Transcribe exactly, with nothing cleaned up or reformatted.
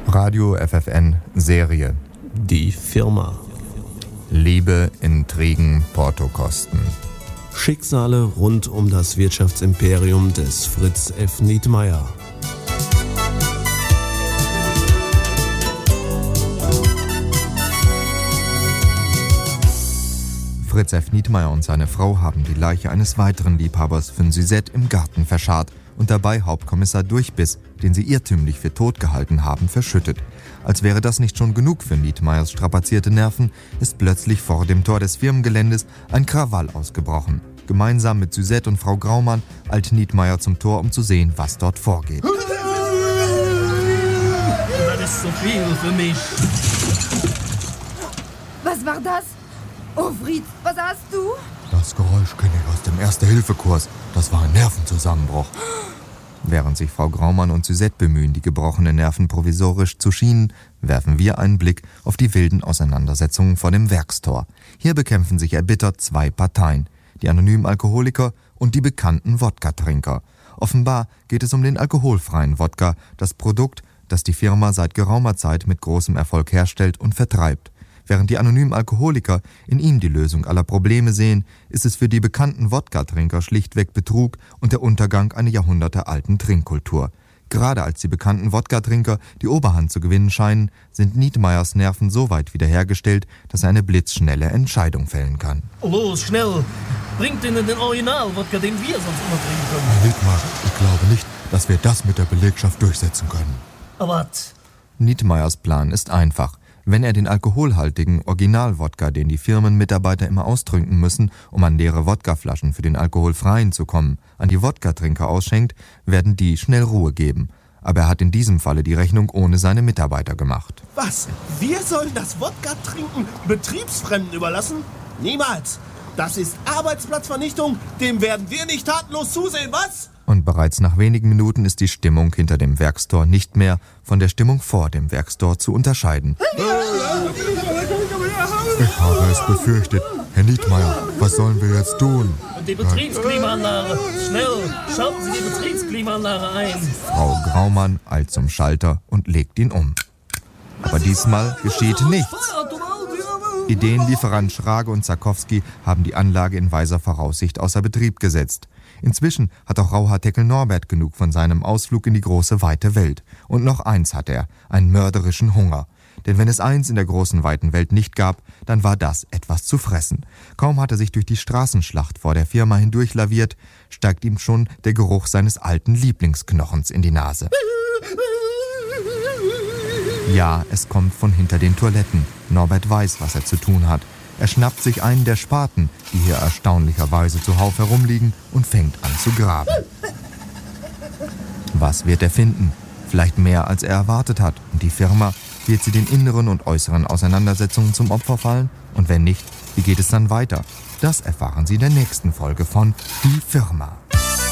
Radio F F N Serie. Die Firma. Liebe, Intrigen, Portokosten. Schicksale rund um das Wirtschaftsimperium des Fritz F. Nietmeyer. Fritz F. Nietmeyer und seine Frau haben die Leiche eines weiteren Liebhabers von Suzette im Garten verscharrt und dabei Hauptkommissar Durchbiss, den sie irrtümlich für tot gehalten haben, verschüttet. Als wäre das nicht schon genug für Nietmeyers strapazierte Nerven, ist plötzlich vor dem Tor des Firmengeländes ein Krawall ausgebrochen. Gemeinsam mit Suzette und Frau Graumann eilt Nietmeyer zum Tor, um zu sehen, was dort vorgeht. Das ist so viel für mich. Was war das? Oh, Fritz, was hast du? Das Geräusch kenne ich aus dem Erste-Hilfe-Kurs. Das war ein Nervenzusammenbruch. Während sich Frau Graumann und Suzette bemühen, die gebrochenen Nerven provisorisch zu schienen, werfen wir einen Blick auf die wilden Auseinandersetzungen vor dem Werkstor. Hier bekämpfen sich erbittert zwei Parteien: die anonymen Alkoholiker und die bekannten Wodka-Trinker. Offenbar geht es um den alkoholfreien Wodka, das Produkt, das die Firma seit geraumer Zeit mit großem Erfolg herstellt und vertreibt. Während die anonymen Alkoholiker in ihm die Lösung aller Probleme sehen, ist es für die bekannten Wodka-Trinker schlichtweg Betrug und der Untergang einer jahrhundertealten Trinkkultur. Gerade als die bekannten Wodka-Trinker die Oberhand zu gewinnen scheinen, sind Nietmeyers Nerven so weit wiederhergestellt, dass er eine blitzschnelle Entscheidung fällen kann. Los, schnell! Bringt ihnen den Original-Wodka, den wir sonst immer trinken können. Herr Nietmeyer, ich glaube nicht, dass wir das mit der Belegschaft durchsetzen können. Aber Nietmeyers Plan ist einfach. Wenn er den alkoholhaltigen Original-Wodka, den die Firmenmitarbeiter immer austrinken müssen, um an leere Wodkaflaschen für den alkoholfreien zu kommen, an die Wodka-Trinker ausschenkt, werden die schnell Ruhe geben. Aber er hat in diesem Falle die Rechnung ohne seine Mitarbeiter gemacht. Was? Wir sollen das Wodka-Trinken Betriebsfremden überlassen? Niemals! Das ist Arbeitsplatzvernichtung, dem werden wir nicht tatenlos zusehen, was? Und bereits nach wenigen Minuten ist die Stimmung hinter dem Werkstor nicht mehr von der Stimmung vor dem Werkstor zu unterscheiden. Ich habe es befürchtet. Herr Nietmeyer, was sollen wir jetzt tun? Die Betriebsklimaanlage. Schnell, schalten Sie die Betriebsklimaanlage ein. Frau Graumann eilt zum Schalter und legt ihn um. Aber diesmal geschieht nichts. Ideenlieferant Schrage und Zakowski haben die Anlage in weiser Voraussicht außer Betrieb gesetzt. Inzwischen hat auch Rauhaardeckel Norbert genug von seinem Ausflug in die große, weite Welt. Und noch eins hat er, einen mörderischen Hunger. Denn wenn es eins in der großen, weiten Welt nicht gab, dann war das etwas zu fressen. Kaum hat er sich durch die Straßenschlacht vor der Firma hindurchlaviert, steigt ihm schon der Geruch seines alten Lieblingsknochens in die Nase. Ja, es kommt von hinter den Toiletten. Norbert weiß, was er zu tun hat. Er schnappt sich einen der Spaten, die hier erstaunlicherweise zuhauf herumliegen, und fängt an zu graben. Was wird er finden? Vielleicht mehr, als er erwartet hat. Und die Firma, wird sie den inneren und äußeren Auseinandersetzungen zum Opfer fallen? Und wenn nicht, wie geht es dann weiter? Das erfahren Sie in der nächsten Folge von Die Firma.